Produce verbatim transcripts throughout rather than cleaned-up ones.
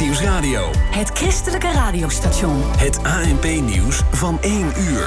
Nieuws Radio. Het christelijke radiostation. Het A N P-nieuws van één uur.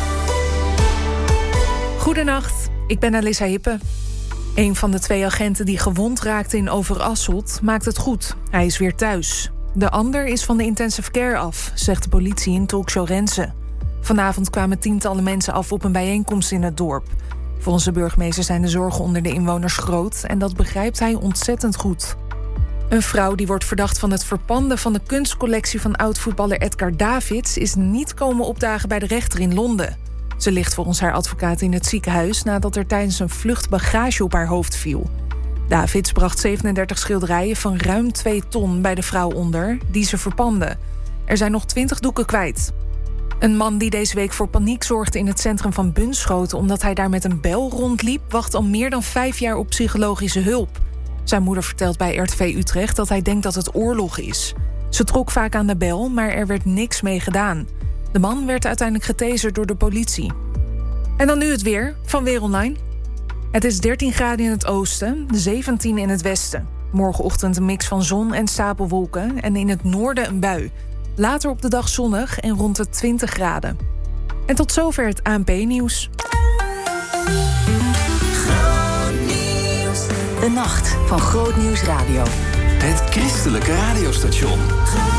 Goedenacht, ik ben Alissa Hippe. Een van de twee agenten die gewond raakte in Overasselt maakt het goed. Hij is weer thuis. De ander is van de intensive care af, zegt de politie in talkshow Renze. Vanavond kwamen tientallen mensen af op een bijeenkomst in het dorp. Volgens de burgemeester zijn de zorgen onder de inwoners groot en dat begrijpt hij ontzettend goed. Een vrouw die wordt verdacht van het verpanden van de kunstcollectie van oud-voetballer Edgar Davids is niet komen opdagen bij de rechter in Londen. Ze ligt volgens haar advocaat in het ziekenhuis nadat er tijdens een vlucht bagage op haar hoofd viel. Davids bracht zevenendertig schilderijen van ruim twee ton bij de vrouw onder, die ze verpande. Er zijn nog twintig doeken kwijt. Een man die deze week voor paniek zorgde in het centrum van Bunschoten omdat hij daar met een bel rondliep, wacht al meer dan vijf jaar op psychologische hulp. Zijn moeder vertelt bij R T V Utrecht dat hij denkt dat het oorlog is. Ze trok vaak aan de bel, maar er werd niks mee gedaan. De man werd uiteindelijk getaserd door de politie. En dan nu het weer van Weer Online. Het is dertien graden in het oosten, zeventien in het westen. Morgenochtend een mix van zon en stapelwolken en in het noorden een bui. Later op de dag zonnig en rond de twintig graden. En tot zover het A N P-nieuws. De nacht van Groot Nieuws Radio. Het christelijke radiostation.